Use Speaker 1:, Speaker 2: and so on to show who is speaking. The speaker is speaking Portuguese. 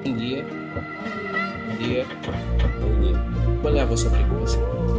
Speaker 1: Bom dia, bom dia.
Speaker 2: Bom dia.
Speaker 1: Qual é a vossa frequência?